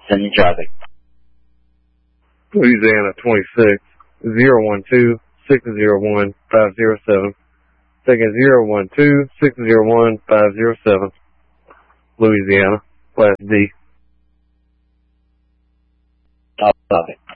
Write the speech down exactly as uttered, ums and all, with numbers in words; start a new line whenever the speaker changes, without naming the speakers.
Sending traffic.
Louisiana twenty-six, zero one two, six zero one, five zero seven. Second zero one two, six zero one, five zero seven. Louisiana, Class D.
Top copy.